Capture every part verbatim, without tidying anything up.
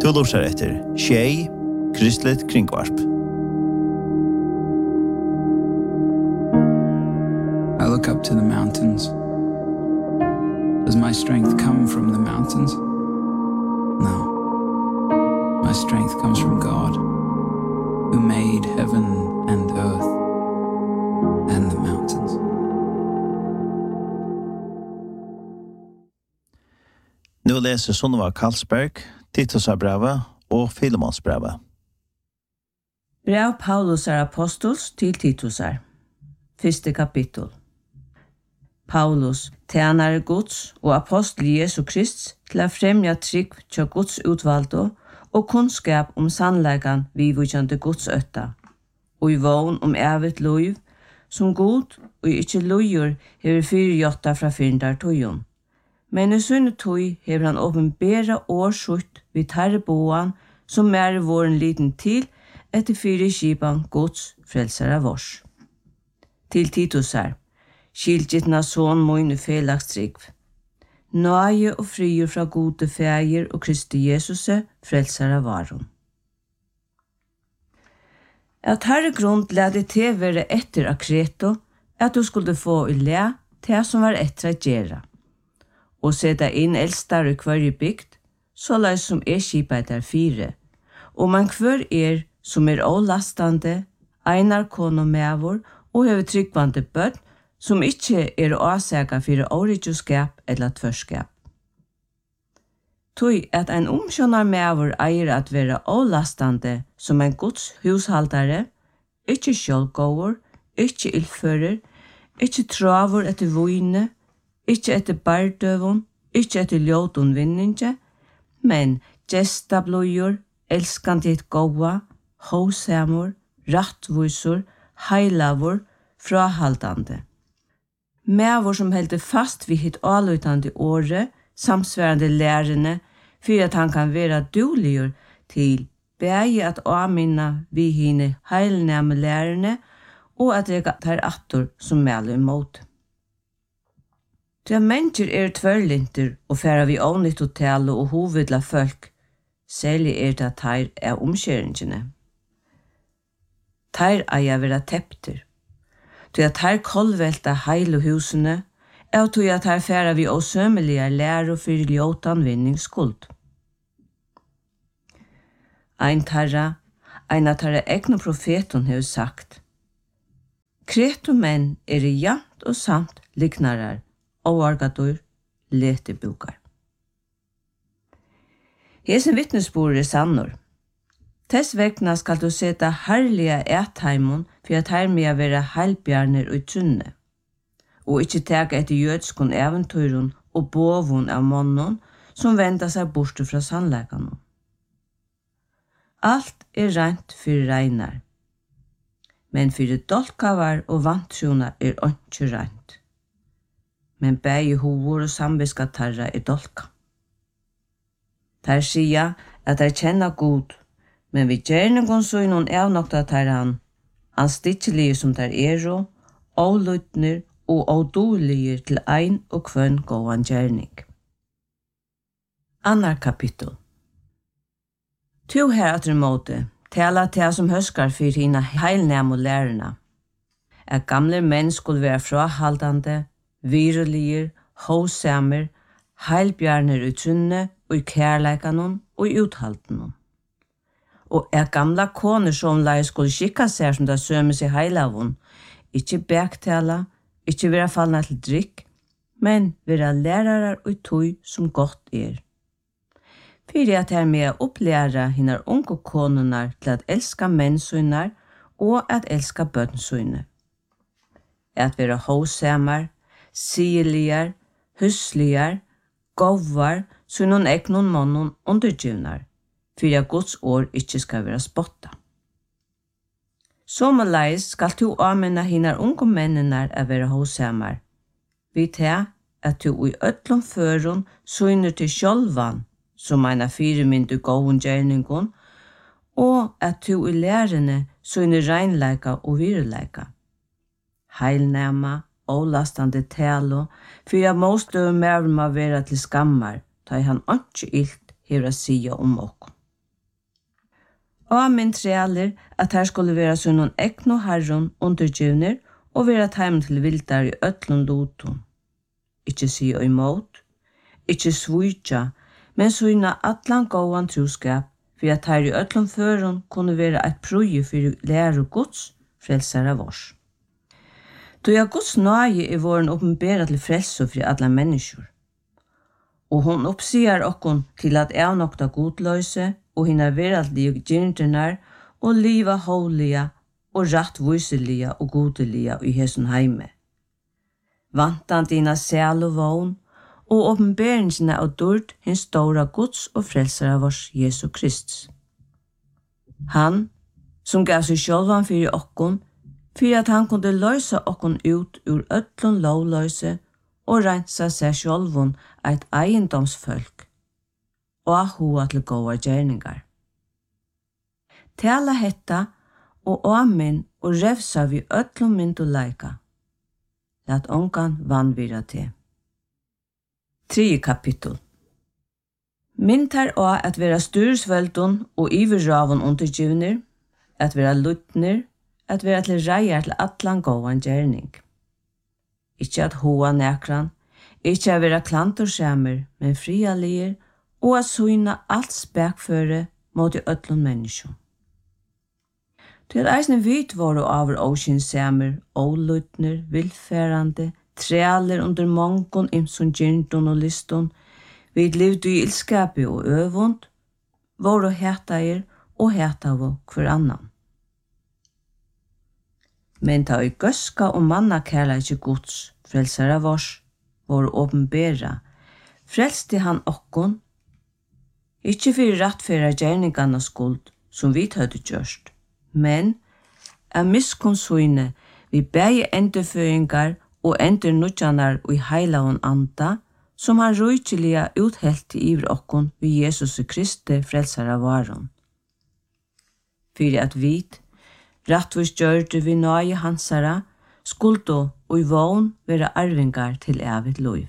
Du lurer etter Tjej, Kristlet Kringvarp. I look up to the mountains. Does my strength come from the mountains? No. My strength comes from God, who made heaven and earth and the mountains. Nu läser Sunneva Karlsberg, Titusar breva og Filemons breva. Brev Paulus er apostels til Titusar. Første kapittel. Paulus, tjenare Guds og apostel Jesu Krist til å fremja trygg til Guds utvalgte og kunnskap om sannleggen vi vujande Guds øtta, og i vogn om evigt liv, som god og ikke lojer hever fyrjotta fra fyrndar tøyen. Men i sunne tøy hever han åpenbæra årsutt vid tarreboan som er våren liten til etter fyre skipan Guds frelsere vårs. Til Titusar, skilgitna son moin felagstrygg. Nøye og frier fra gode feir og Kristi Jesuse frelsere varon. At herre grunn lade til være etter akreto, at du skulle få i le til som var etter å gjøre, og sette inn eldstar i hver bygd, så lai som er skipet der fire, og man hver er som er avlastande, einar kono mevor og hever tryggvande bøtt, som ikke er åsega for årigjoskap eller tvørskap. Tøy at en omkjønnar mevor eier at være avlastande som en Guds hushaldare, ikke sjølgåver, ikke ildfører, ikke traver etter vojne, ikke etter bardøvun, ikke etter ljøtun vinninge, men gestabløyer, elskandiet gåa, håsamur, rattvusur, heilavur, frahaldande. Mevor som heldur fast vid hitt avlutande åre, samsværande lærerne, for at han kan være duligur til bægi at avminna vi hine heilnæme lærerne, og at rega tar attor som mælu imot. Til mennesker er tvørlinter og færa vi avnytt og tale og hovedla folk, særlig er det at her er omkjøringene. Her eier vera tepter, til at her kolvelta heil og husene, og til at her færa vi åsømelige lærer for ljótan vinningsskuld. Ein tarra, ein av tarra egna profeton hefur sagt, Kreto menn er jant og samt liknarar, óargadur, letebukar. Hesen vittnesbord er sannor. Tess vegna skal du seta herliga ætheimon for at her med være heilbjarner og trunne, og ikke teka etter jødskon eventyrun og bovun av månnen som venda seg bort fra sannleikanon. Alt er rent for reinar, men for dolkavar og vantruna er ikke rent. Men bægi hovor og samviskatarra er dolka. Der sier at der kjenner god, men vi gjerningon så noen evnokta tarran, anstittelige som der er og, avlutner og avdolige til ein og kvønn gåan gjerning. Annar kapittel. To her at remote, tala til som høskar for hina heilnæm og lærerna, at gamle menn skulle være frahaldande, virulige, håsamer, heilbjarner ut trunne og i kærleikanon og i uthaltenon. Og er gamla koner som lai skulle skikka seg som det sømes i heilavun, ikke bektala, ikke vera fallna til drikk, men vera lærarar og tøy som godt er. Fyrir at her med å opplæra hinnar unge konunar til at elska mennsøynar og at elska bønnsøyne. At vera håsamar, sieligar, husligar, gåvar, så noen egnon månen undergivnar, fyrir at Guds år ikke skal være spotta. Sommerleis skal du avmenna hinnar unge mennenar a være håsamar. Vi tar at du i öllum førun søyner til sjálvan, som eina fire myndu gåun gjerningun, og at du i lærerne søyner reinleika og virleika. Heilnæma, avlastande talo, fyrir at måstøy mer må vera til skammar, ta han ikke ilt hever å sia om okk. Og min trealer at her skulle være sønnen ekno herron undergivner og være time til vildar i øtlun loton. Ikke si og imot, ikke svujtja, men søgna atlan gåan troskap, for at her i øtlun føron kunne være et prøye for lære Guds frelsere vårs. Då jag Guds nåje i våren uppenbara til frelse for alla mennesker. Og hon oppsier okkon til at avnokta godløse og hina veraldlige gyrnternar og liva hålige og rattviselige og godelige i hesson heime. Vantan dina sæl og vogn og oppenberingsene av dord hins stora Guds og frelsere vårs Jesu Krist. Han, som gav seg sjálvan fyrir okkon, fyrir at han kunde løysa okkon ut ur öllun lovløyse og rensa seg sjálvun eit eiendomsfolk og hoa til gåa gjerningar. Tala hetta og amen og revsa vi öllum myndu leika. Lat ongan vanvira til. Tredje kapittel. Mynd her å at vera styrsveldun og iverravun undergivner, at vera luttner, at vera til reier til atlan gåan gjerning. Ikke at hoa nekran, ikke at vera klantorskjemmer, men frialier, og at syna alt spekføre mot i ötlun menneskjum. Til at eisne vit våre over åkynnsjemmer, oluttner, vilferande, trealer under mongon imsun gyrndun og liston, vid livdu i ilskapi og øvund, våre hetair og hetavo hver annan. Men ta i gøska og manna kærla ikkje Guds, frelsara vårs, våre åpenbera, frelsti han okkon, ikkje fyrir rattfæra gjerningarna skuld, som vi høyde gjørst, men av miskonsuine vi bæge endurføringar og endurnudjanar og i heilaun anda, som han rujtjelia uthelt til iver okkon vi Jesus Kristi frelsara varon. Fyrir at vit, rattvis gjørte vi nøye hansara, skuldo og i vogn være arvingar til evigt liv.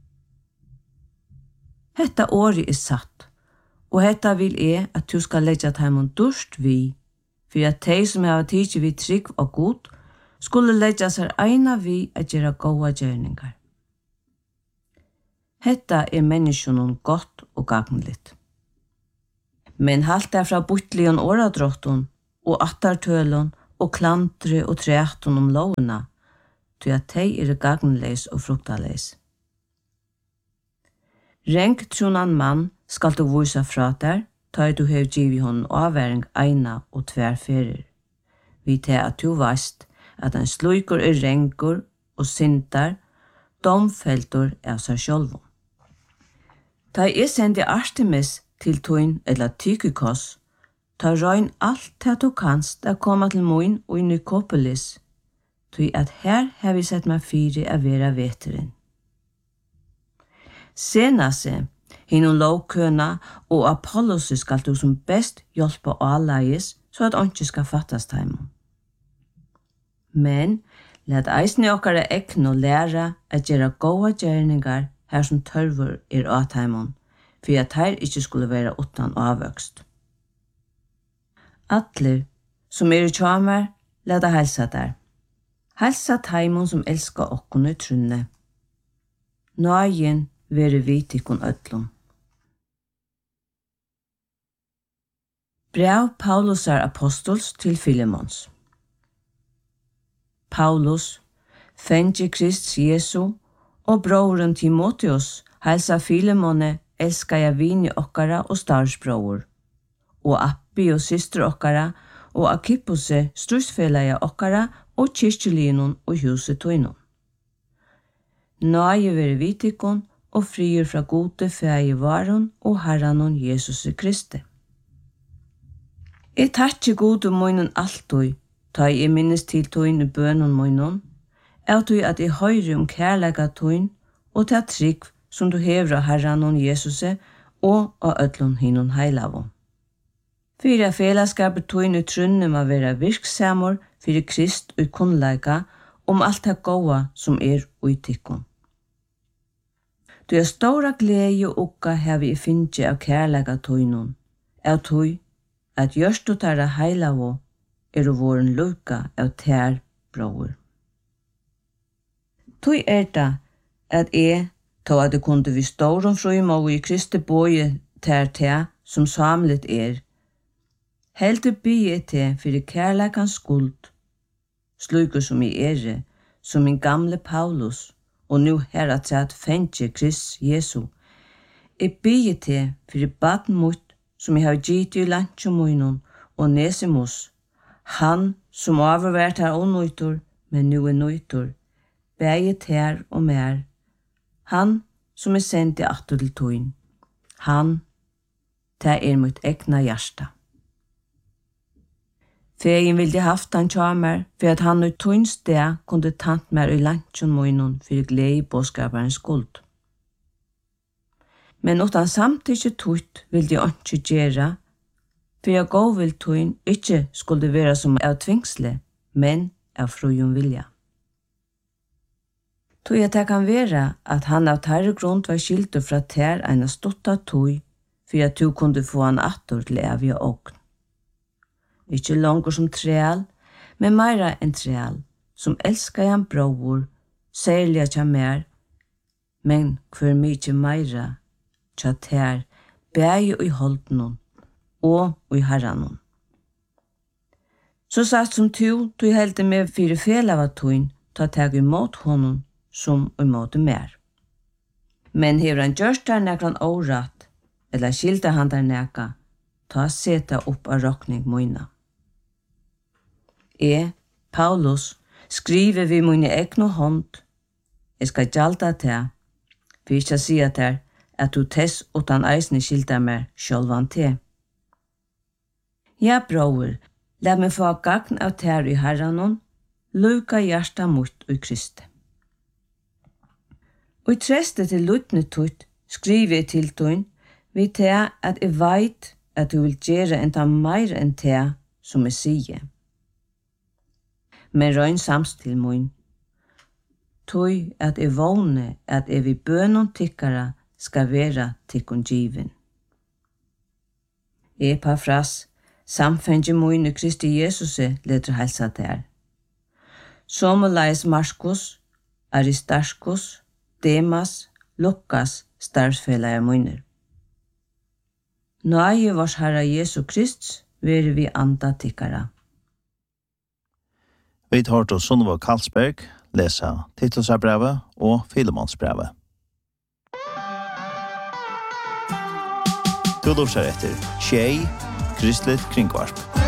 Hetta åri er satt, og hetta vil jeg at du skal leggja taimon durst vi, for at de som har tidsi vi trygg og god, skulle leggja seg eina vi at gjøre gåa gjerningar. Hetta er menneskjonen godt og gagnligt. Men halt er fra butlion åradrottun, og attartølun, og klantre og trætun om lovna, til at de er gagnleis og fruktaleis. Renk trunan mann skal du vise fra der, ta du hev givi hon avværing eina og tverferer. Vi til at du veist at en sluikur er renkur og sintar, domfeltur av seg sjálvum. Ta jeg sendi Artemis til tuin eller Tykikos, ta røyn alt det du kanst å komme til moin og i Nikopolis, tui at her har vi sett meg fyri av vera veteren. Senase, hinnom lovkøna og Apollos skal du som best hjelpe alleies, så at åndsje skal fattast heimon. Men, let eisne okkara ekno læra at gjera gåa gjerningar her som tørvur er at heimon, for at her ikkje skulle være utan avvøkst. Atler, som er i tjamar, leda helsa der. Helsa taimon som elskar okkon i trunne. Nøyen vere vitikon ötlum. Brev Paulusar apostols til Filemons. Paulus, fengi Krist Jesu, og broren Timotheus, helsa Filemone, elskar jeg vini okkara og starsbror, og Appi og syster okkara, og Akippose, strusfelaja okkara, og kyrkjelinon og huset toinon. Nøye vere vitikon, og frier fra gode feie varon og herranon Jesus Kristi. Jeg takkje gode moinon altoi, ta jeg minnes til toin i bønon moinon, er tog at jeg høyre om kærlega toin, og ta trygg som du hever av herranon Jesus og av ødlon hinon heilavon. Fyra felaskapet toin i trunne må være virksamor fyrir Krist og kunnleika om alt det gåa som er uittikkon. Du er stora glede og okka her vi finnje av kærlega toinon, av tog at gjørst og tarra heilavo er våren lukka av tær bror. Tui er det at jeg, ta at det kunde vi ståren frøyma og i Kristi boje tær tær som samlet er, helt bygge til fyrir kærleikans skuld, sluker som i ere, som min gamle Paulus, og nu her at sett fengje Krist Jesu, er bygge til fyrir baden mot, som jeg har gitt i landsjomunnen og Nesimus, han som overvært her unnøytor, men nu er nøytor, begge tær og mer, han som er sendt i atter til tøyen, han, det er mitt egna hjärsta. Fegin vildi haft han tjamer, for at han ut tøyens sted kunde tant mer i landsjomunnen for glede i båskaparens skuld. Men utan samtidig tøyt vil de ikke gjøre, for jeg gå vil tøyen ikke skulle være som av tvingsle, men av frujum vilja. Tøy at det kan være at han av tærre grunn var skilt fra tær en stotta tøy, for at du kunde få han atter til evig åkn. Ikke langer som træl, men meira enn træl, som elskar han bror, særlig at jeg mer, men hver mykje meira, tja tær, bæg i holdnum, og i herranum. Så satt som tu, du heldte med fire fel av tøyn, ta teg imot honom, som imot mer. Men hever han gjørst der nekran året, eller skilte han der neka, ta seta opp av rokning moina. Jeg, Paulus, skriver vi mine egna hånd, jeg skal gjalda til, for ikke si at her, at du tess utan eisne skilta mer sjølvan til. Ja, bror, la meg få gagn av tær i herranon, luka hjärsta mot i Kristi. Og i treste til lutne tutt skriver jeg til tøyn, vi til at jeg veit at du vil gjøre enda meir enn til som jeg sier. Men røyn samstil mun, tøy at jeg vågne at jeg vil bønon tikkara skal være tikkun given. Epafras, samfengi mun i Kristi Jesuse leder helsa der. Somaleis Markus, Aristarchus, Demas, Lukas, starfsfellar munner. Nøye vars Herra Jesu Krist, vere vi anda tikkara. Vi tar til Sunneva Karlsberg, lesa Titusabrevet og Filemonsbrevet. Du lurer etter Tjei, Kristelig Kringvarp.